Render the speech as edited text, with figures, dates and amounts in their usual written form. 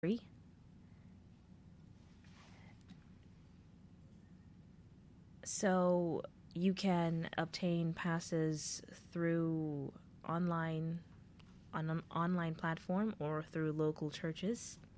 free. So you can obtain passes through online on an online platform or through local churches.